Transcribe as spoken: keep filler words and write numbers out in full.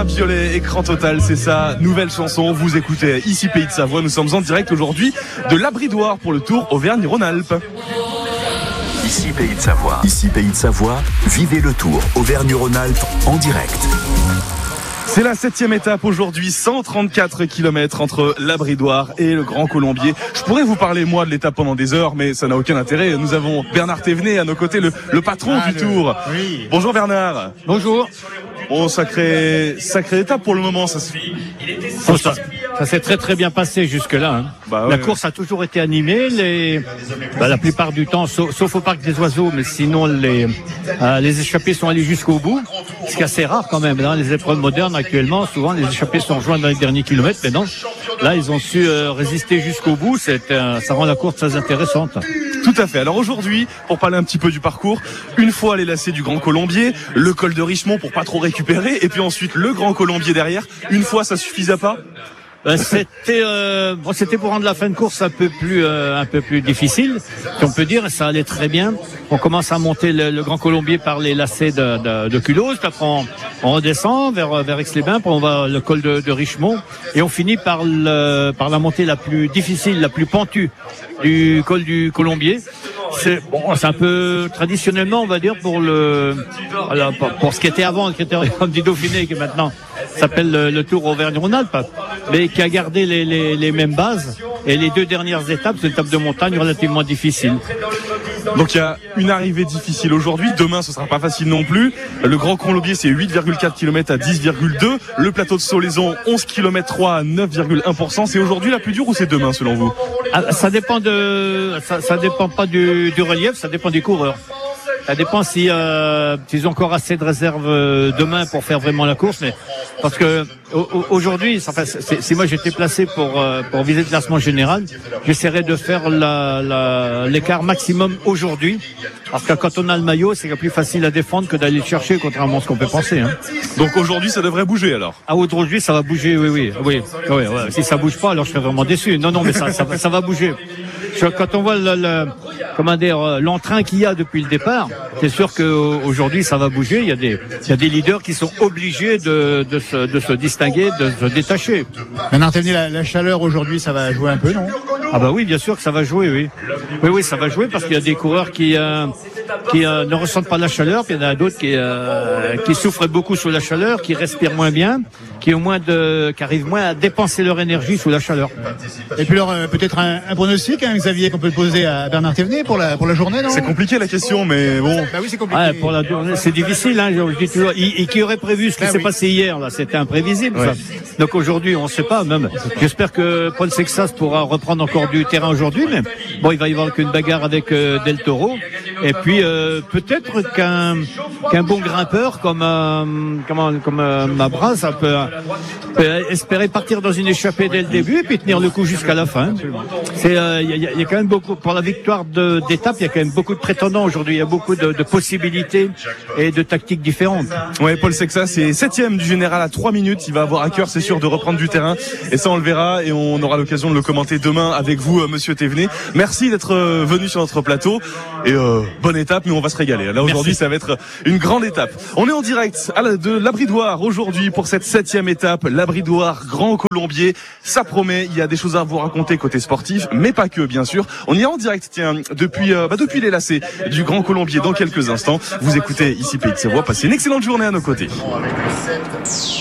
Violet, écran total, c'est sa nouvelle chanson. Vous écoutez ici Pays de Savoie. Nous sommes en direct aujourd'hui de l'Abridoire pour le Tour Auvergne-Rhône-Alpes. Ici Pays de Savoie. Ici Pays de Savoie. Vivez le Tour Auvergne-Rhône-Alpes en direct. C'est la septième étape aujourd'hui, cent trente-quatre kilomètres entre l'Abridoire et le Grand Colombier. Je pourrais vous parler moi de l'étape pendant des heures, mais ça n'a aucun intérêt. Nous avons Bernard Thévenet à nos côtés, le, le patron ah, du le... Tour. Oui. Bonjour Bernard. Bonjour. Bon, sacré, sacré étape pour le moment. Ça, se... oh, ça, ça s'est très très bien passé jusque-là. Hein. Bah, ouais, la course a toujours été animée. Les, bah, la plupart du temps, sauf, sauf au Parc des Oiseaux, mais sinon les, euh, les échappés sont allés jusqu'au bout. Ce qui est assez rare quand même. Dans les épreuves modernes actuellement, souvent les échappés sont rejoints dans les derniers kilomètres. Mais non, là ils ont su euh, résister jusqu'au bout. C'est, euh, ça rend la course très intéressante. Tout à fait. Alors aujourd'hui, pour parler un petit peu du parcours, une fois les lacets du Grand Colombier, le col de Richemont pour pas trop récupérer, et puis ensuite le Grand Colombier derrière. Une fois, ça suffisait pas ? Euh, c'était euh, bon, c'était pour rendre la fin de course un peu plus euh, un peu plus difficile, si on peut dire. Ça allait très bien. On commence à monter le, le Grand Colombier par les lacets de, de, de Culose, puis après on, on redescend vers vers Aix-les-Bains, puis on va le col de, de Richemont, et on finit par le par la montée la plus difficile, la plus pentue du col du Colombier. C'est bon, c'est un peu traditionnellement, on va dire, pour le voilà, pour, pour ce qui était avant le Critérium du Dauphiné, qui maintenant s'appelle le, le Tour Auvergne-Rhône-Alpes, mais qui a gardé les, les, les mêmes bases. Et les deux dernières étapes, c'est une étape de montagne relativement difficile. Donc il y a une arrivée difficile aujourd'hui. Demain, ce sera pas facile non plus. Le Grand Colombier, c'est huit virgule quatre kilomètres à dix virgule deux. Le plateau de Solaison, onze kilomètres trois à neuf virgule un pour cent. C'est aujourd'hui la plus dure ou c'est demain selon vous ? Ah, ça dépend de, ça, ça dépend pas du, du relief, ça dépend des coureurs. Ça dépend si euh, s'ils ont encore assez de réserve euh, demain pour faire vraiment la course, mais parce que au, aujourd'hui, enfin, c'est, si moi j'étais placé pour euh, pour viser le classement général, j'essaierais de faire la, la, l'écart maximum aujourd'hui, parce que quand on a le maillot, c'est plus facile à défendre que d'aller le chercher, contrairement à ce qu'on peut penser. Hein. Donc aujourd'hui, ça devrait bouger alors. Ah, aujourd'hui, ça va bouger, oui, oui, oui, oui, oui. Si ça bouge pas, alors je serais vraiment déçu. Non, non, mais ça, ça, ça va bouger. Quand on voit le, le, comment dire, l'entrain qu'il y a depuis le départ, c'est sûr qu'aujourd'hui ça va bouger. Il y a des, il y a des leaders qui sont obligés de, de, se, de se distinguer, de se détacher. Maintenant, la, la chaleur aujourd'hui, ça va jouer un peu, non ? Ah bah oui, bien sûr que ça va jouer, oui. Oui, oui, ça va jouer parce qu'il y a des coureurs qui, euh, qui euh, ne ressentent pas la chaleur, puis il y en a d'autres qui, euh, qui souffrent beaucoup sous la chaleur, qui respirent moins bien, qui ont moins de, qui arrivent moins à dépenser leur énergie sous la chaleur. Et puis alors, euh, peut-être un, un pronostic, hein, Xavier, qu'on peut poser à Bernard Thévenet pour la pour la journée, non ? C'est compliqué la question, mais bon. Bah oui, c'est compliqué. Ouais, pour la journée, c'est difficile, hein. Je dis toujours. Et qui aurait prévu ce qui ah, s'est oui. passé hier, là, c'était imprévisible. Ouais. Ça. Donc aujourd'hui, on ne sait pas. Même, j'espère que Paul Sexas pourra reprendre encore du terrain aujourd'hui, mais bon, il va y avoir qu'une bagarre avec euh, Del Toro. Et puis euh, peut-être qu'un qu'un bon grimpeur comme euh, comme comme euh, Mabras, ça peut, peut espérer partir dans une échappée dès le début et puis tenir le coup jusqu'à la fin. C'est il euh, y, a, y a quand même beaucoup pour la victoire de, d'étape. Il y a quand même beaucoup de prétendants aujourd'hui. Il y a beaucoup de, de possibilités et de tactiques différentes. Ouais, Paul Sexas est septième du général à trois minutes. Il va avoir à cœur, c'est sûr, de reprendre du terrain. Et ça, on le verra et on aura l'occasion de le commenter demain avec vous, euh, Monsieur Thévenet. Merci d'être euh, venu sur notre plateau et euh, bonne étape, mais on va se régaler. Là aujourd'hui, Merci. Ça va être une grande étape. On est en direct à la, de l'Abridoire aujourd'hui pour cette septième étape. L'Abridoire Grand Colombier, ça promet. Il y a des choses à vous raconter côté sportif, mais pas que, bien sûr. On y est en direct, tiens, depuis euh, bah, depuis les lacets du Grand Colombier dans quelques instants. Vous écoutez ici Pays de Savoie. Passez une excellente journée à nos côtés.